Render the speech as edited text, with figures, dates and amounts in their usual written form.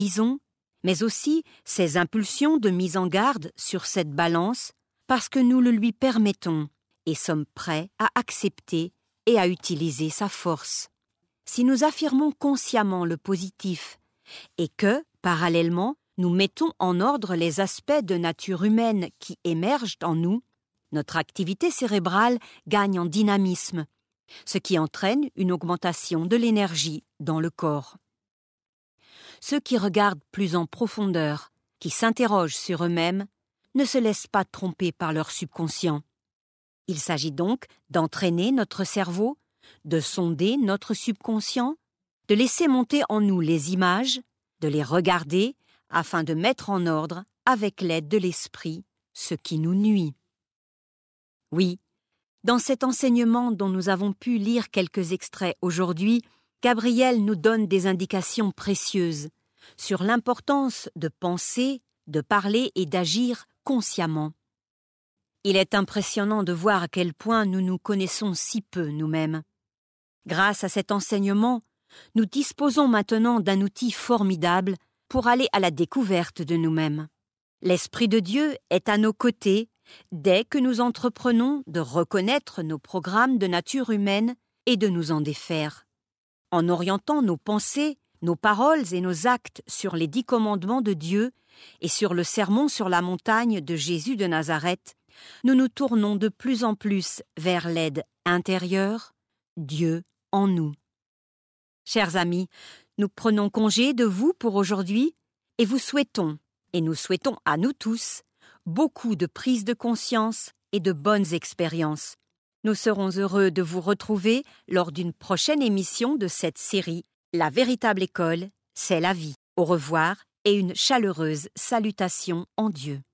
guérison, mais aussi ses impulsions de mise en garde sur cette balance parce que nous le lui permettons et sommes prêts à accepter et à utiliser sa force. Si nous affirmons consciemment le positif et que, parallèlement, nous mettons en ordre les aspects de nature humaine qui émergent en nous, notre activité cérébrale gagne en dynamisme, ce qui entraîne une augmentation de l'énergie dans le corps. Ceux qui regardent plus en profondeur, qui s'interrogent sur eux-mêmes, ne se laissent pas tromper par leur subconscient. Il s'agit donc d'entraîner notre cerveau, de sonder notre subconscient, de laisser monter en nous les images, de les regarder afin de mettre en ordre, avec l'aide de l'esprit, ce qui nous nuit. Oui, dans cet enseignement dont nous avons pu lire quelques extraits aujourd'hui, Gabriel nous donne des indications précieuses sur l'importance de penser, de parler et d'agir consciemment. Il est impressionnant de voir à quel point nous nous connaissons si peu nous-mêmes. Grâce à cet enseignement, nous disposons maintenant d'un outil formidable pour aller à la découverte de nous-mêmes. L'Esprit de Dieu est à nos côtés dès que nous entreprenons de reconnaître nos programmes de nature humaine et de nous en défaire. En orientant nos pensées, nos paroles et nos actes sur les 10 commandements de Dieu et sur le sermon sur la montagne de Jésus de Nazareth, nous nous tournons de plus en plus vers l'aide intérieure, Dieu en nous. Chers amis, nous prenons congé de vous pour aujourd'hui et nous souhaitons à nous tous, beaucoup de prise de conscience et de bonnes expériences. Nous serons heureux de vous retrouver lors d'une prochaine émission de cette série « La véritable école, c'est la vie ». Au revoir et une chaleureuse salutation en Dieu.